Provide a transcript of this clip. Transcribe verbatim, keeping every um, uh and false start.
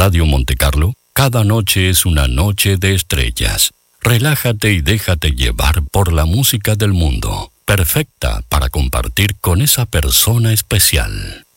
Radio Monte Carlo, cada noche es una noche de estrellas. Relájate y déjate llevar por la música del mundo, perfecta para compartir con esa persona especial.